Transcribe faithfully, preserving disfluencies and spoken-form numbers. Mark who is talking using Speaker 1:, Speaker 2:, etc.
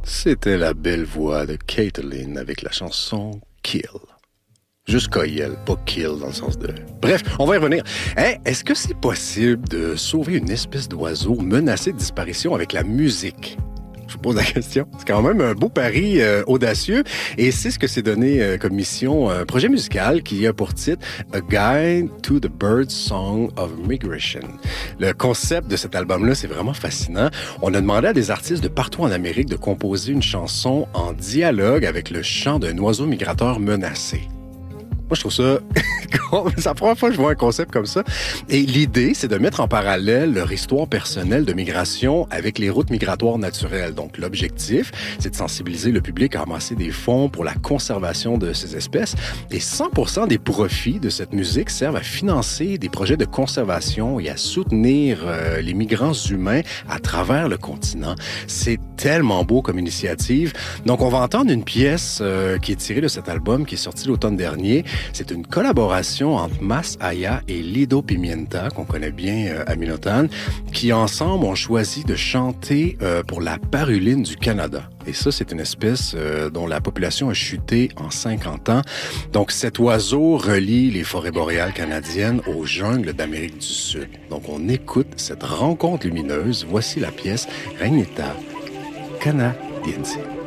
Speaker 1: C'était la belle voix de Caitlyn avec la chanson Kill. Juste K-I-L, pas kill dans le sens de... Bref, on va y revenir. Hey, est-ce que c'est possible de sauver une espèce d'oiseau menacé de disparition avec la musique? Je vous pose la question. C'est quand même un beau pari euh, audacieux. Et c'est ce que s'est donné euh, comme mission un projet musical qui a pour titre A Guide to the Bird Song of Migration. Le concept de cet album-là, c'est vraiment fascinant. On a demandé à des artistes de partout en Amérique de composer une chanson en dialogue avec le chant d'un oiseau migrateur menacé. Moi, je trouve ça... c'est la première fois que je vois un concept comme ça. Et l'idée, c'est de mettre en parallèle leur histoire personnelle de migration avec les routes migratoires naturelles. Donc, l'objectif, c'est de sensibiliser le public à amasser des fonds pour la conservation de ces espèces. Et cent pour cent des profits de cette musique servent à financer des projets de conservation et à soutenir euh, les migrants humains à travers le continent. C'est tellement beau comme initiative. Donc, on va entendre une pièce euh, qui est tirée de cet album qui est sorti l'automne dernier. C'est une collaboration entre Mas Aya et Lido Pimienta, qu'on connaît bien euh, à Minotan, qui ensemble ont choisi de chanter euh, pour la paruline du Canada. Et ça, c'est une espèce euh, dont la population a chuté en cinquante ans. Donc, cet oiseau relie les forêts boréales canadiennes aux jungles d'Amérique du Sud. Donc, on écoute cette rencontre lumineuse. Voici la pièce Raineta Canadiense.